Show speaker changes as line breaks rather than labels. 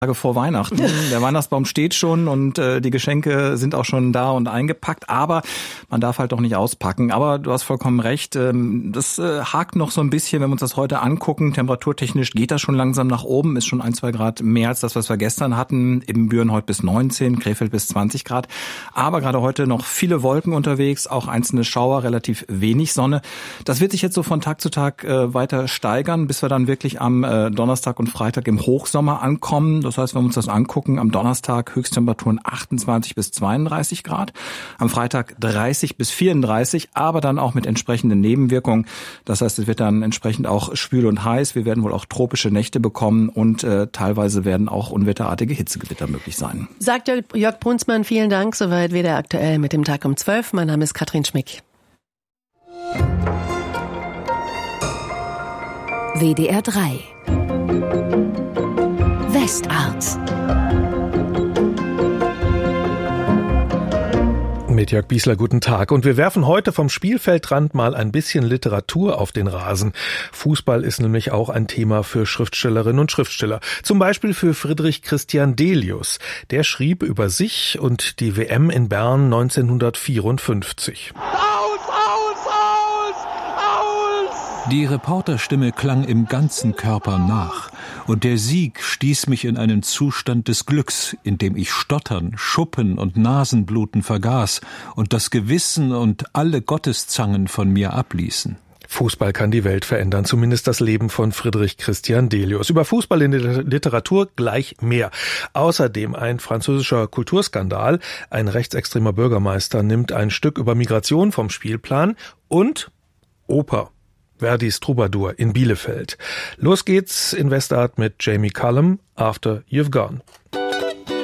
Tage vor Weihnachten. Der Weihnachtsbaum steht schon und die Geschenke sind auch schon da und eingepackt, aber man darf halt doch nicht auspacken. Aber du hast vollkommen recht, das hakt noch so ein bisschen, wenn wir uns das heute angucken. Temperaturtechnisch geht das schon langsam nach oben, ist schon 1-2 Grad mehr als das, was wir gestern hatten. Ibbenbüren heute bis 19, Krefeld bis 20 Grad. Aber gerade heute noch viele Wolken unterwegs, auch einzelne Schauer, relativ wenig Sonne. Das wird sich jetzt so von Tag zu Tag weiter steigern, bis wir dann wirklich am Donnerstag und Freitag im Hochsommer ankommen. Das heißt, wenn wir uns das angucken, am Donnerstag Höchsttemperaturen 28 bis 32 Grad, am Freitag 30 bis 34, aber dann auch mit entsprechenden Nebenwirkungen. Das heißt, es wird dann entsprechend auch schwül und heiß. Wir werden wohl auch tropische Nächte bekommen und teilweise werden auch unwetterartige Hitzegewitter möglich sein.
Sagt Jörg Brunsmann, vielen Dank. Soweit wieder aktuell mit dem Tag um 12. Mein Name ist Katrin Schmick.
WDR 3 Westart
mit Jörg Biesler, guten Tag. Und wir werfen heute vom Spielfeldrand mal ein bisschen Literatur auf den Rasen. Fußball ist nämlich auch ein Thema für Schriftstellerinnen und Schriftsteller. Zum Beispiel für Friedrich Christian Delius. Der schrieb über sich und die WM in Bern 1954.
Die Reporterstimme klang im ganzen Körper nach, und der Sieg stieß mich in einen Zustand des Glücks, in dem ich Stottern, Schuppen und Nasenbluten vergaß und das Gewissen und alle Gotteszangen von mir abließen.
Fußball kann die Welt verändern, zumindest das Leben von Friedrich Christian Delius. Über Fußball in der Literatur gleich mehr. Außerdem ein französischer Kulturskandal. Ein rechtsextremer Bürgermeister nimmt ein Stück über Migration vom Spielplan und Oper. Verdis Troubadour in Bielefeld. Los geht's in Westart mit Jamie Cullum, After You've Gone.